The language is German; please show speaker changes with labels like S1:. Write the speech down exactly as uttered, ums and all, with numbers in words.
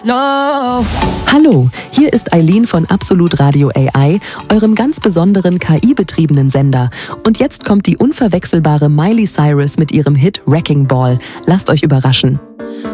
S1: No.
S2: Hallo, hier ist Eileen von Absolut Radio A I, eurem ganz besonderen K I-betriebenen Sender. Und jetzt kommt die unverwechselbare Miley Cyrus mit ihrem Hit Wrecking Ball. Lasst euch überraschen.